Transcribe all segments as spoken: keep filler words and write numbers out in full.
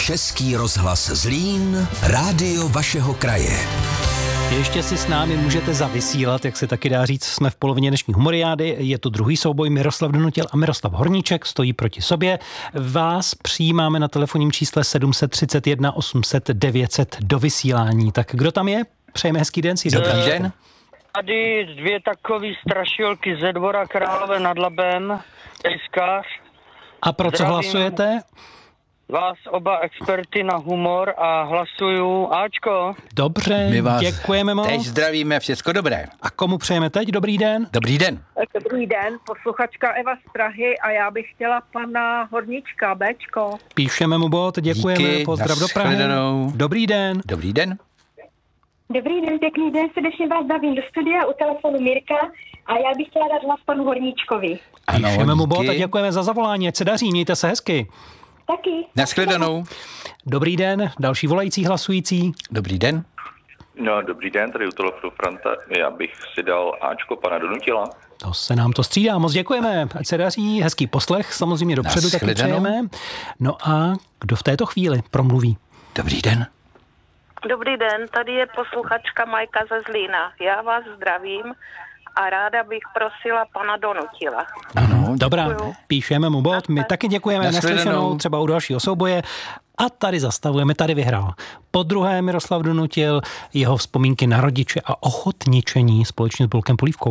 Český rozhlas Zlín, rádio vašeho kraje. Ještě si s námi můžete zavysílat, jak se taky dá říct, jsme v polovině dnešní humoriády. Je to druhý souboj, Miroslav Donutil a Miroslav Horníček stojí proti sobě. Vás přijímáme na telefonním čísle sedm set třicet jedna osm set devět set do vysílání. Tak kdo tam je? Přejeme hezký den, si dobrý den. Tady dvě takové strašilky ze Dvora Králové nad Labem, tejskař. A pro co hlasujete? Vás oba experty na humor a hlasuju Ačko. Dobře, My vás děkujeme moc. teď zdravíme, všecko dobré. A komu přejeme teď? Dobrý den. Dobrý den. Dobrý den, posluchačka Eva z Prahy a já bych chtěla pana Horníčka, Bčko. Píšeme mu bod, děkujeme, Díky, pozdrav do Prahy. nashledanou. Dobrý den. Dobrý den. Dobrý den, pěkný den, srdečně vás zdravím do studia u telefonu Mirka a já bych chtěla dát hlas panu Horníčkovi. Ano, Píšeme mu bod a díky. děkujeme za zavolání, ať se daří, mějte se hezky. Taky. Nashledanou. Dobrý den, další volající hlasující. Dobrý den. No, dobrý den, tady u telefonu Franta. Já bych si dal Ačko pana Donutila. To se nám to střídá, moc děkujeme, ať se daří, hezký poslech, samozřejmě dopředu taky Nashledanou. přejeme. No a kdo v této chvíli promluví? Dobrý den. Dobrý den, tady je posluchačka Majka ze Zlína. Já vás zdravím a ráda bych prosila pana Donutila. Ano, Dobrá, píšeme mu bod, my taky děkujeme, Nashledanou. naslyšenou, třeba u dalšího souboje. A tady zastavujeme, tady vyhrál. Po druhé Miroslav Donutil, jeho vzpomínky na rodiče a ochotničení společně s Bulkem Polívkou.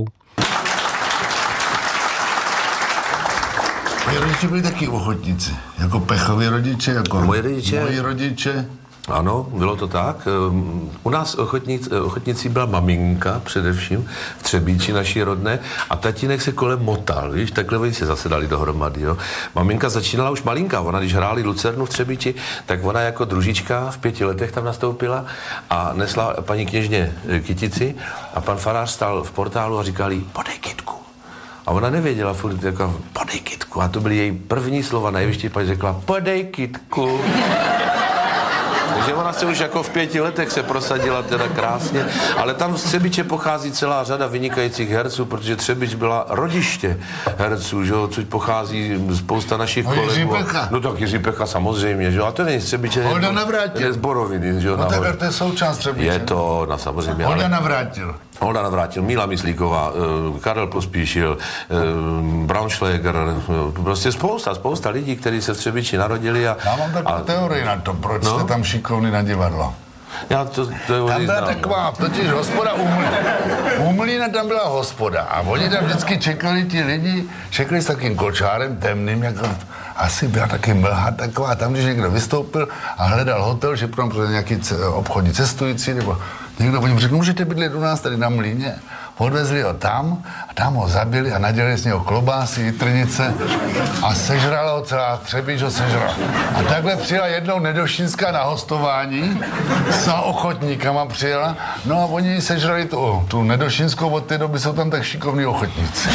Moji rodiče byli taky ochotníci, jako Pechovi rodiče, jako Moji rodiče? moji rodiče. Ano, bylo to tak. U nás ochotnic, ochotnicí byla maminka především v Třebíči naší rodné a tatínek se kolem motal, víš, takhle oni se zase dali dohromady, jo. Maminka začínala už malinká, ona když hráli Lucernu v Třebíči, tak ona jako družička v pěti letech tam nastoupila a nesla paní kněžně kytici a pan farář stál v portálu a říkal jí, podej kytku. A ona nevěděla furt, jako, podej kytku. A to byly její první slova na jevišti, paní řekla, podej kytku. Takže ona se už jako v pěti letech se prosadila teda krásně, ale tam z Třebiče pochází celá řada vynikajících herců, protože Třebič byla rodiště herců, že jo, což pochází spousta našich No, kolegů. Jiří Pecha. No tak Jiří Pecha samozřejmě, že jo, a to není z Třebiče. Holda Navrátil. Je z Boroviny, že jo. No nahoře. tak to je součást Třebiče. Je to, no samozřejmě, Holda ale... Navrátil. Holda Navrátil, Míla Myslíková, uh, Karel Pospíšil, uh, Braunschläger, uh, prostě spousta, spousta lidí, kteří se v Třebiči narodili a... Já mám takovou a, teorii na to, proč No? jste tam šikovný na divadlo. Já to teorii Tam byla znám. taková, totiž hospoda u Mlýna. U Mlýna tam byla hospoda a oni tam vždycky čekali ti lidi, čekali s takým kočárem temným, jako asi byla taky mlha taková, tam když někdo vystoupil a hledal hotel, že tam přijde nějaký ce- obchodní cestující, nebo někdo po něm řekl, můžete bydlet u nás tady na Mlýně. Odvezli ho tam a tam ho zabili a nadělali z něho klobásy, jitrnice a sežrala ho celá Třebíč ho sežrala. A takhle přijela jednou Nedošínská na hostování, s ochotníkama přijela, no a oni sežrali tu, tu Nedošínskou, od té doby jsou tam tak šikovní ochotníci.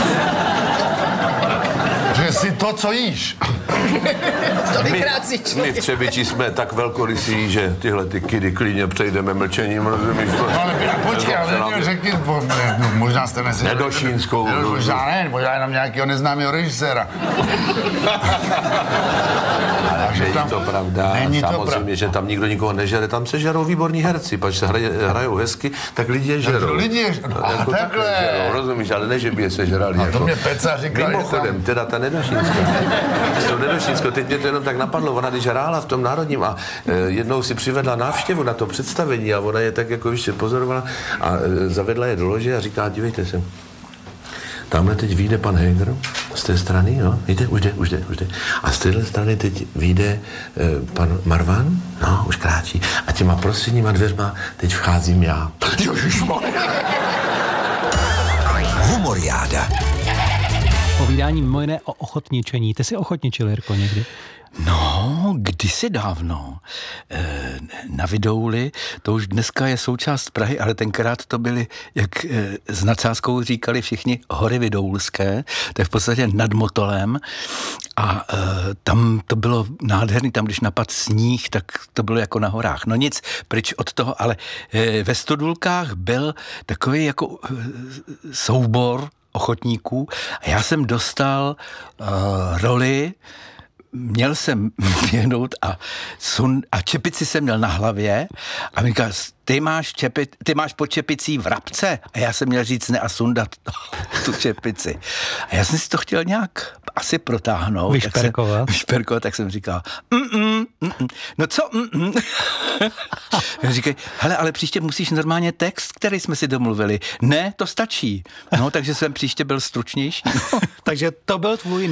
Že si to, co jíš. My, my v Třebiči jsme tak velkorysí, že tyhle ty kidy klidně přejdeme mlčením, rozumíš? Ale počkej, ale neměl řekni, bo- no, možná jste nesežrali. Nedošínskou. Ne, možná ne, možná jenom nějakého neznámého režiséra. Takže Není tam- to pravda, Není to samozřejmě, pravda. že tam nikdo nikoho nežere, tam se žerou výborní herci, pač se hraje, hrajou hezky, tak lidi je žerou. lidi je- No, a jako takhle. žerou, rozumíš, ale ne, že by je sežrali. A to jako. mě Peca říkal, že Mimochodem, tam- teda ta Nedošínská, s tou Nedošínskou, teď mě to jenom tak napadlo, ona když hrála v tom Národním a e, jednou si přivedla návštěvu na to představení a ona je tak jako ještě pozorovala a e, zavedla je do lože a říká, dívejte se, tamhle teď vyjde pan Heger z té strany, jo, víte, už jde, už jde, už jde. A z téhle strany teď vyjde e, pan Marvan, no, už kráčí. A těma prostředníma dveřma teď vcházím já. Ježišmarja. Humoriáda. Povídání mimo jiné o ochotničení. Ty jsi ochotničil, Jirko, někdy? No, kdysi dávno e, na Vidouli, to už dneska je součást Prahy, ale tenkrát to byly, jak e, s nadsázkou říkali všichni, hory Vidoulské, to je v podstatě nad Motolem a e, tam to bylo nádherný, tam když napad sníh, tak to bylo jako na horách. No nic, pryč od toho, ale e, ve Stodulkách byl takový jako e, soubor ochotníků a já jsem dostal uh, roli měl jsem běhnout a, sun, a čepici jsem měl na hlavě a mi říkal, ty máš, čepi, ty máš pod čepicí vrabce. A já jsem měl říct ne a sundat tu čepici. A já jsem si to chtěl nějak asi protáhnout. Vyšperkovat. Tak jsem, vyšperkovat, tak jsem říkal, mm-mm, mm-mm. No co? Mm-mm. Říkají, hele, ale příště musíš normálně text, který jsme si domluvili. Ne, to stačí. No, takže jsem příště byl stručnější. Takže to byl tvůj